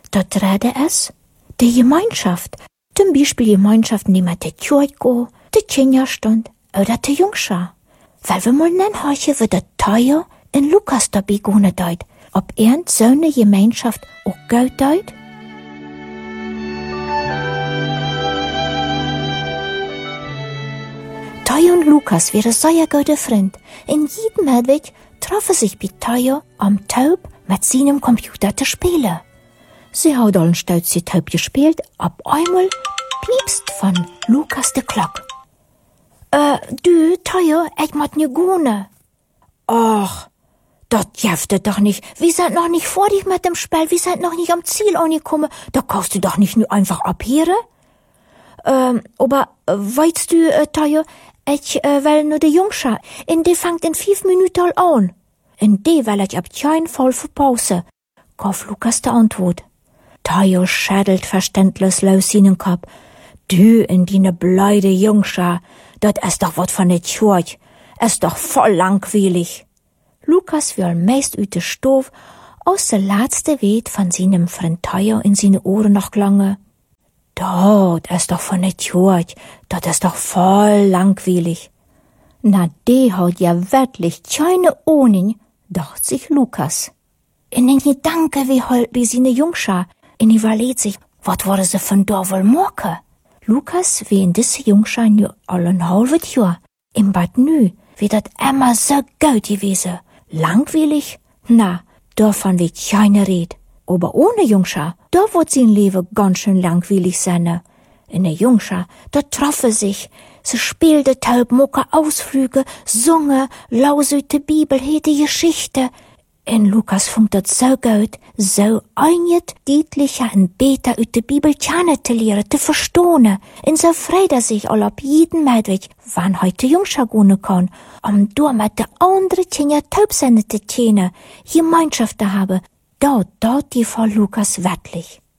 dort rede es die Gemeinschaft, zum Beispiel Gemeinschaften, die mit der Kirche gehen, die Kinderstund oder die Jungschar. Weil wir mal nennen, heute wird der Teuer in Lukas dabei gehen deut, ob so eine Gemeinschaft auch gut deut? Teuer und Lukas wären sehr gute Freunde. In jedem Hedwig trafen sich bei Teuer am Taub mit seinem Computer zu spielen. Sie hat allen stolz die Taub gespielt, ab einmal piepst von Lukas de Glock. Du, Teuer, ich mag ne gune. Ach, das jaftet doch nicht. Wir sind noch nicht fertig mit dem Spiel, wir sind noch nicht am Ziel angekommen. Da kannst du doch nicht nur einfach abhören. Aber, weißt du, Teuer, ich will nur die Jungschar, in die fängt in 5 Minuten an. In die will ich ab keinen Fall verpausen, gab Lukas die Antwort. Teuer schädelt verständlich los in den Kopf. Du in die blöde Jungschar, das ist doch wat von der Kirche, ist doch voll langweilig. Lukas will meist uit de Stof, aus der letzte Weet von seinem Freund Teuer in seine Ohren noch klange. Das ist doch von der Kirche, das ist doch voll langweilig. Na, die hat ja wirklich keine Ahnung, dacht sich Lukas. In den Gedanken wie halt bei seine Jungschar, in überlegt sich, wat wurde sie von da wohl machen? Lukas, wie in diese Jungschar nur allen halbes Jahr, im Bad Nü, wie dat immer so gut gewesen. Langweilig? Na, davon wird keine Rede. Aber ohne Jungschar, da wird sein Leben ganz schön langweilig sein. In der Jungschar, da trafen sich, sie spielte Taub, mucke Ausflüge, sunge, lausete Bibel, hete Geschichte. In Lukas funkt das so gut, so einget deutlicher und beter uit der Bibel kennen zu lernen, zu verstehen. Und so freut sich all ab jeden Mädwig, wann heute Jungschar gehen kann, da mit de andere Kinder taub sein zu kennen, Gemeinschaft zu haben. Da die Frau Lukas wirklich.